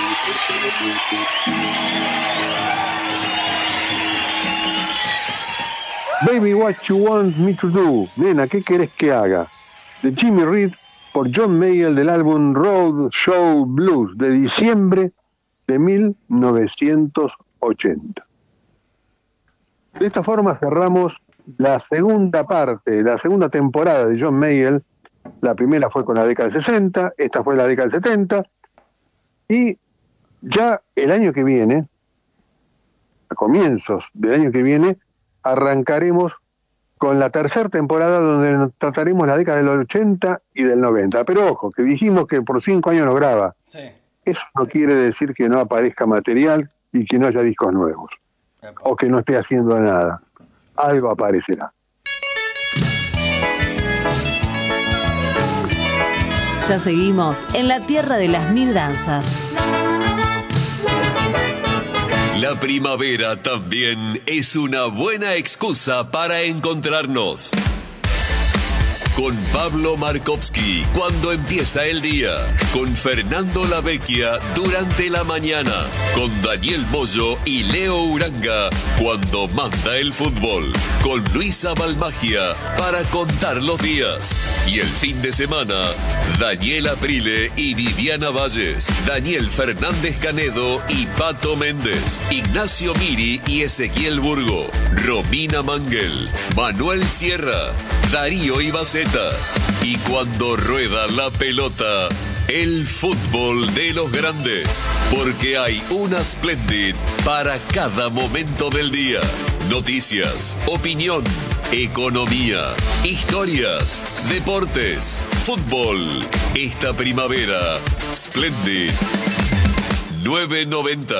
Baby, What You Want Me to Do, nena, ¿qué querés que haga? De Jimmy Reed por John Mayall del álbum Road Show Blues de diciembre de 1980. De esta forma cerramos la segunda parte, la segunda temporada de John Mayall. La primera fue con la década del 60, esta fue la década del 70, y ya el año que viene, a comienzos del año que viene, arrancaremos con la tercera temporada donde trataremos la década del 80 y del 90. Pero ojo, que dijimos que por 5 años no graba. Sí. Eso no quiere decir que no aparezca material y que no haya discos nuevos. O que no esté haciendo nada. Algo aparecerá. Ya seguimos en la tierra de las mil danzas. La primavera también es una buena excusa para encontrarnos. Con Pablo Markovsky cuando empieza el día, con Fernando Lavecchia durante la mañana, con Daniel Moyo y Leo Uranga cuando manda el fútbol, con Luisa Balmagia para contar los días y el fin de semana, Daniel Aprile y Viviana Valles, Daniel Fernández Canedo y Pato Méndez, Ignacio Miri y Ezequiel Burgo, Romina Mangel, Manuel Sierra, Darío Ibaceta. Y cuando rueda la pelota, el fútbol de los grandes, porque hay una Splendid para cada momento del día. Noticias, opinión, economía, historias, deportes, fútbol. Esta primavera, Splendid 990.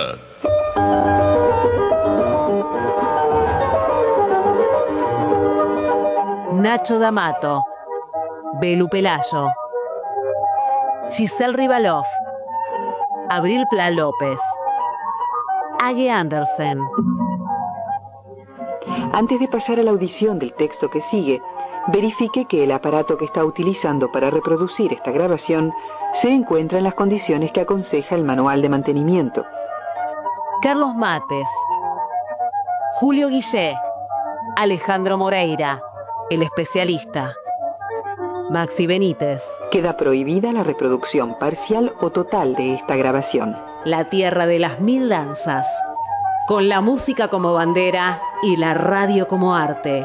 Nacho D'Amato, Belu Pelayo, Giselle Rivalov, Abril Pla López, Age Andersen. Antes de pasar a la audición del texto que sigue, verifique que el aparato que está utilizando para reproducir esta grabación se encuentra en las condiciones que aconseja el manual de mantenimiento. Carlos Mates, Julio Guillé, Alejandro Moreira, el especialista. Maxi Benítez. Queda prohibida la reproducción parcial o total de esta grabación. La tierra de las mil danzas, con la música como bandera y la radio como arte.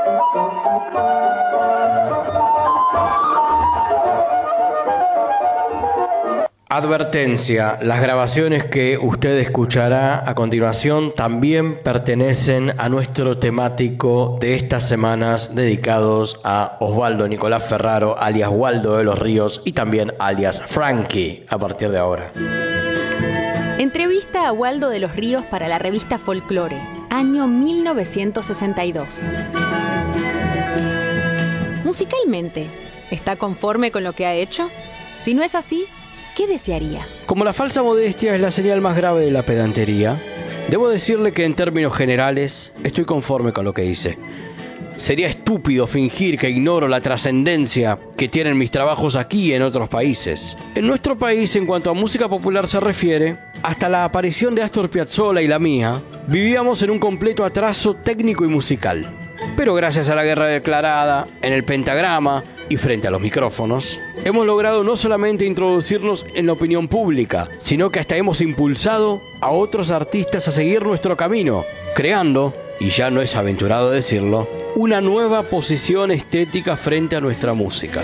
Advertencia, las grabaciones que usted escuchará a continuación también pertenecen a nuestro temático de estas semanas dedicados a Osvaldo Nicolás Ferraro, alias Waldo de los Ríos y también alias Frankie a partir de ahora. Entrevista a Waldo de los Ríos para la revista Folklore, año 1962. Musicalmente, ¿está conforme con lo que ha hecho? Si no es así, ¿qué desearía? Como la falsa modestia es la señal más grave de la pedantería, debo decirle que en términos generales estoy conforme con lo que hice. Sería estúpido fingir que ignoro la trascendencia que tienen mis trabajos aquí y en otros países. En nuestro país, en cuanto a música popular se refiere, hasta la aparición de Astor Piazzolla y la mía, vivíamos en un completo atraso técnico y musical. Pero gracias a la guerra declarada, en el pentagrama y frente a los micrófonos, hemos logrado no solamente introducirnos en la opinión pública, sino que hasta hemos impulsado a otros artistas a seguir nuestro camino, creando, y ya no es aventurado decirlo, una nueva posición estética frente a nuestra música.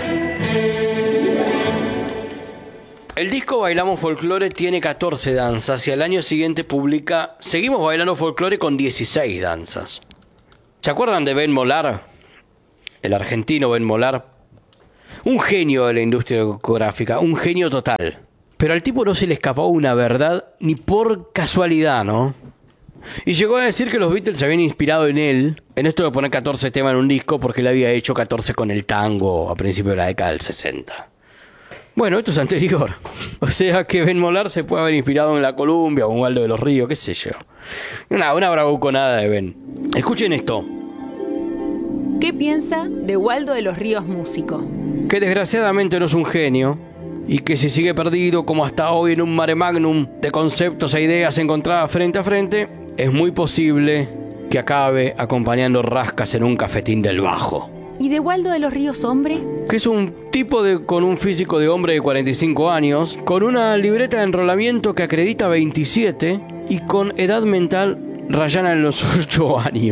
El disco Bailamos Folklore tiene 14 danzas y al año siguiente publica Seguimos Bailando Folklore con 16 danzas. ¿Se acuerdan de Ben Molar? El argentino Ben Molar. Un genio de la industria discográfica, un genio total. Pero al tipo no se le escapó una verdad ni por casualidad, ¿no? Y llegó a decir que los Beatles se habían inspirado en él, en esto de poner 14 temas en un disco, porque él había hecho 14 con el tango a principios de la década del 60. Bueno, esto es anterior. O sea que Ben Molar se puede haber inspirado en la Columbia o en Waldo de los Ríos, qué sé yo. Una bravuconada de Ben. Escuchen esto. ¿Qué piensa de Waldo de los Ríos músico? Que desgraciadamente no es un genio, y que si sigue perdido como hasta hoy en un mare magnum de conceptos e ideas encontradas frente a frente, es muy posible que acabe acompañando rascas en un cafetín del Bajo. ¿Y de Waldo de los Ríos Hombre? Que es un tipo con un físico de hombre de 45 años, con una libreta de enrolamiento que acredita 27 y con edad mental rayana en los 8 años.